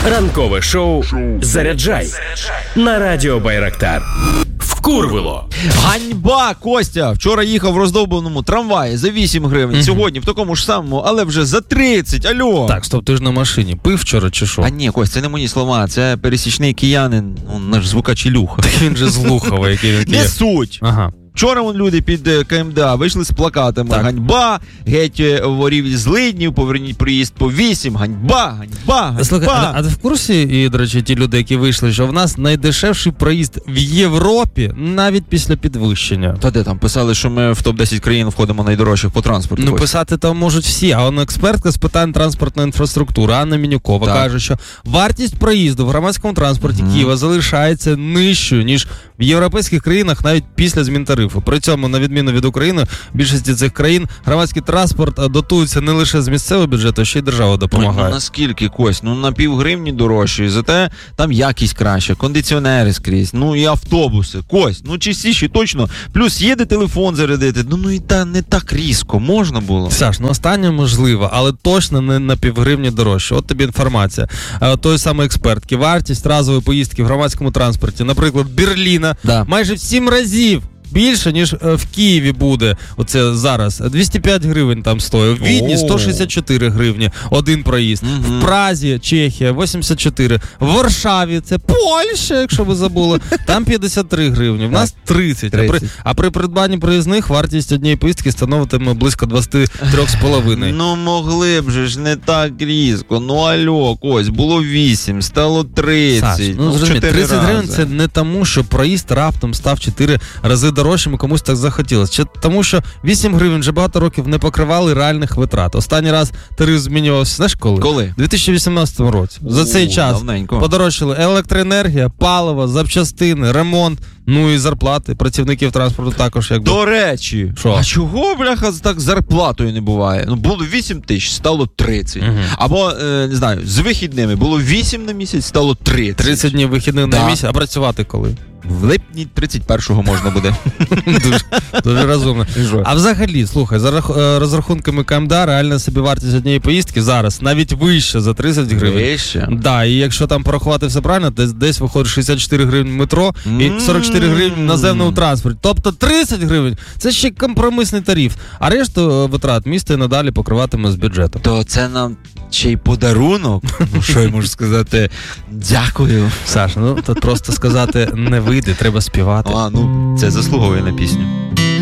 Ранкове шоу «Заряджай» на радіо Байрактар. Вкурвило. Ганьба, Костя! Вчора їхав в роздовбаному трамваї за 8 гривень, сьогодні в такому ж самому, але вже за 30, алло! Так, стоп, ти ж на машині. Пив вчора чи що? А ні, Костя, це не мої слова, це пересічний киянин, наш звукач Ілюха. Так він же з Лухова, який він є. Не суть! Ага. Вчора вон люди під КМДА вийшли з плакатами. Так. Ганьба, геть ворів із Злиднів, поверніть проїзд по 8, ганьба, ганьба, ганьба. Слухай, а ти в курсі, і, до речі, ті люди, які вийшли, що в нас найдешевший проїзд в Європі навіть після підвищення? Та де там писали, що ми в топ-10 країн входимо найдорожчих по транспорту? Ну, писати там можуть всі, а вона експертка з питань транспортної інфраструктури Анна Мінюкова каже, що вартість проїзду в громадському транспорті Києва залишається нижчою, ніж в європейських країнах навіть після змін тарифу. При цьому, на відміну від України, в більшості цих країн громадський транспорт дотується не лише з місцевого бюджету, а ще й держава допомагає. Ну наскільки, Кость? Ну на півгривні дорожче, зате там якість краща, кондиціонери скрізь, ну і автобуси. Кость, ну чистіші точно. Плюс їде телефон зарядити, ну і не так різко, можна було. Саш, ну останнє можливо, але точно не на півгривні дорожче. От тобі інформація. Той самий експертки. Вартість разової поїздки в громадському транспорті, наприклад, Берліна, майже в 7 разів більше, ніж в Києві буде. Оце зараз. 205 гривень там стоїть. В Відні 164 гривні. Один проїзд. В Празі, Чехія, 84. В Варшаві, це Польща, якщо ви забули, там 53 гривні. В нас 30. А при придбанні проїзних вартість однієї поїздки становитиме близько 23,5. Ну могли б же ж не так різко. Ну алло, Кость, було 8, стало 30. Саш, ну зрозумій, 30 гривень це не тому, що проїзд раптом став 4 рази дорожчим і комусь так захотілося. Чи тому, що 8 гривень вже багато років не покривали реальних витрат. Останній раз тариф змінювався, знаєш коли? Коли? У 2018 році. За цей час подорожчали електроенергія, паливо, запчастини, ремонт, ну і зарплати працівників транспорту також. Якби. До речі, а чого, бляха, так зарплатою не буває? Ну, було 8 тисяч, стало 30. Або, не знаю, з вихідними було 8 на місяць, стало 30. 30 днів вихідних на місяць, а працювати коли? В липні 31-го можна буде. Дуже розумно. А взагалі, слухай, за розрахунками КМДА реальна собівартість однієї поїздки зараз навіть вище за 30 гривень. Вище? Да, і якщо там порахувати все правильно, десь виходить 64 гривні в метро і 44 гривні в наземному транспорті. Тобто 30 гривень – це ще компромісний тариф. А решту витрат місто і надалі покриватиме з бюджету. То це нам ще й подарунок. Ну, що я можу сказати? Дякую. Саш, ну тут просто сказати не вийде, треба співати. Ну це заслуговує на пісню.